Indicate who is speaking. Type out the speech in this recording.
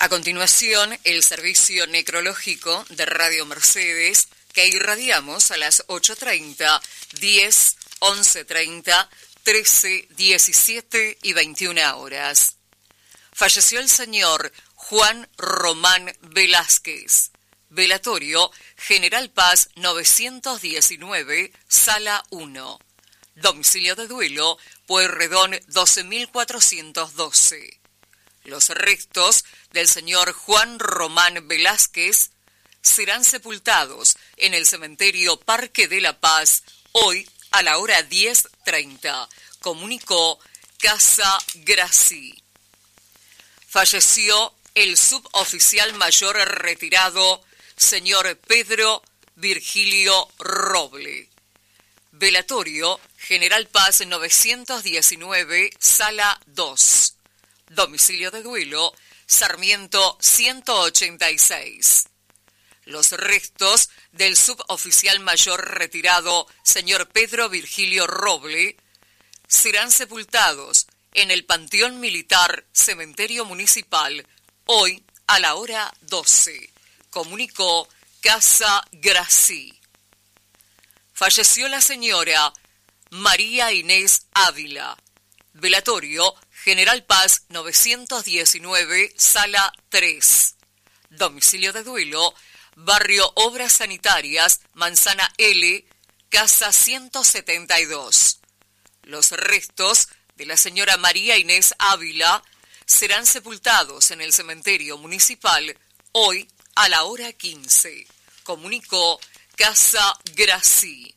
Speaker 1: A continuación, el servicio necrológico de Radio Mercedes, que irradiamos a las 8:30, 10, 11:30, 13, 17 y 21 horas. Falleció el señor Juan Román Velázquez. Velatorio, General Paz 919, Sala 1. Domicilio de duelo, Pueyrredón 12412. Los restos del señor Juan Román Velázquez serán sepultados en el cementerio Parque de la Paz hoy a la hora 10:30, comunicó Casa Grací. Falleció el suboficial mayor retirado, señor Pedro Virgilio Roble. Velatorio, General Paz 919, Sala 2. Domicilio de duelo, Sarmiento 186. Los restos del suboficial mayor retirado, señor Pedro Virgilio Roble, serán sepultados en el Panteón Militar Cementerio Municipal hoy a la hora 12, comunicó Casa Grací. Falleció la señora María Inés Ávila. Velatorio, General Paz 919, Sala 3. Domicilio de duelo, Barrio Obras Sanitarias, Manzana L, Casa 172. Los restos de la señora María Inés Ávila serán sepultados en el cementerio municipal hoy a la hora 15, comunicó Casa Grací.